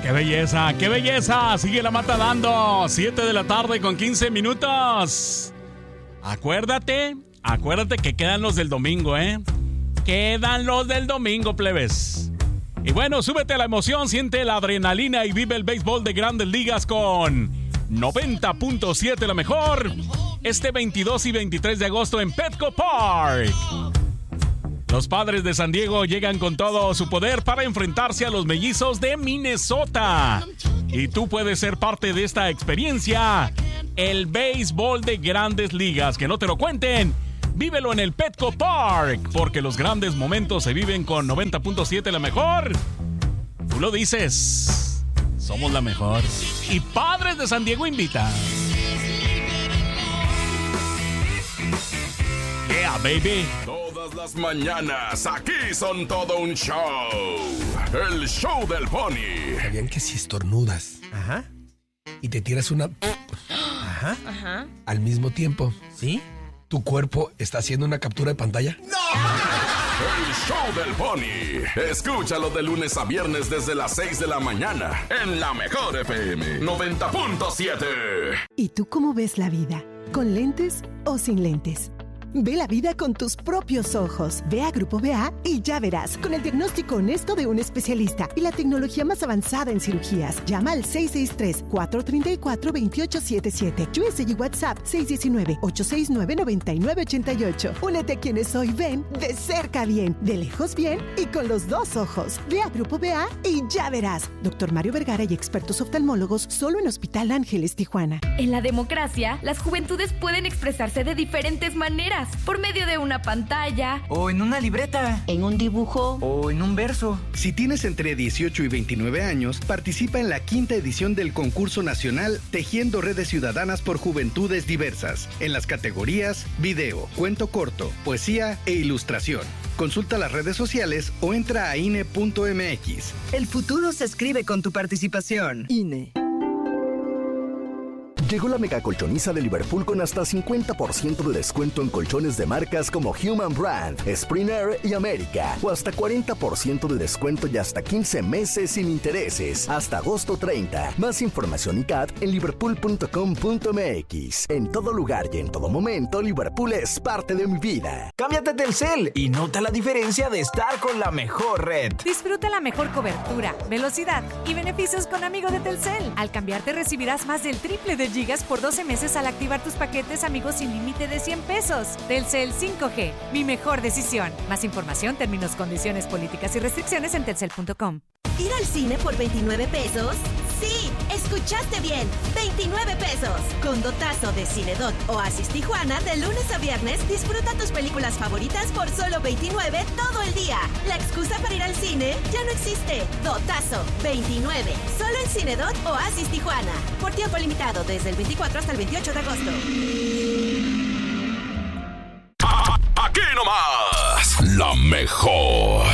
¡Qué belleza! ¡Qué belleza! Sigue la mata dando. 7 de la tarde con 15 minutos. Acuérdate que quedan los del domingo, ¿eh? Quedan los del domingo, plebes. Y bueno, súbete a la emoción, siente la adrenalina y vive el béisbol de Grandes Ligas con 90.7 la mejor. Este 22 y 23 de agosto en Petco Park. Los Padres de San Diego llegan con todo su poder para enfrentarse a los Mellizos de Minnesota. Y tú puedes ser parte de esta experiencia. El béisbol de Grandes Ligas. Que no te lo cuenten. Vívelo en el Petco Park. Porque los grandes momentos se viven con 90.7 la mejor. Tú lo dices. Somos la mejor. Y Padres de San Diego invita. Yeah, baby. Todas las mañanas, aquí son todo un show. El show del Pony. ¿Sabían que si estornudas y te tiras una al mismo tiempo, ¿sí? ¿Tu cuerpo está haciendo una captura de pantalla? ¡No! El show del Pony. Escúchalo de lunes a viernes desde las 6 de la mañana en La Mejor FM 90.7. ¿Y tú cómo ves la vida? ¿Con lentes o sin lentes? Ve la vida con tus propios ojos. Ve a Grupo BA y ya verás, con el diagnóstico honesto de un especialista y la tecnología más avanzada en cirugías. Llama al 663-434-2877. USA y WhatsApp 619-869-9988. Únete a quienes hoy ven de cerca bien, de lejos bien y con los dos ojos. Ve a Grupo BA y ya verás. Dr. Mario Vergara y expertos oftalmólogos solo en Hospital Ángeles, Tijuana. En la democracia, las juventudes pueden expresarse de diferentes maneras. Por medio de una pantalla, o en una libreta, en un dibujo, o en un verso. Si tienes entre 18 y 29 años, participa en la 5ª edición del concurso nacional Tejiendo Redes Ciudadanas por Juventudes Diversas, en las categorías video, cuento corto, poesía e ilustración. Consulta las redes sociales o entra a INE.mx. El futuro se escribe con tu participación. INE. Llegó la mega colchoniza de Liverpool con hasta 50% de descuento en colchones de marcas como Human Brand, Spring Air y América. O hasta 40% de descuento y hasta 15 meses sin intereses. Hasta agosto 30. Más información y CAT en liverpool.com.mx. En todo lugar y en todo momento, Liverpool es parte de mi vida. Cámbiate a Telcel y nota la diferencia de estar con la mejor red. Disfruta la mejor cobertura, velocidad y beneficios con Amigo de Telcel. Al cambiarte recibirás más del triple de gigas por 12 meses al activar tus paquetes Amigos sin límite de 100 pesos. Telcel 5G, mi mejor decisión. Más información, términos, condiciones, políticas y restricciones en telcel.com. ¿Ir al cine por 29 pesos? ¡Sí! ¡Escuchaste bien! ¡29 pesos! Con dotazo de Cinedot Oasis Tijuana, de lunes a viernes, disfruta tus películas favoritas por solo 29 todo el día. La excusa para ir al cine ya no existe. Dotazo 29. Solo en Cinedot Oasis Tijuana. Por tiempo limitado, desde el 24 hasta el 28 de agosto. Aquí nomás, la mejor.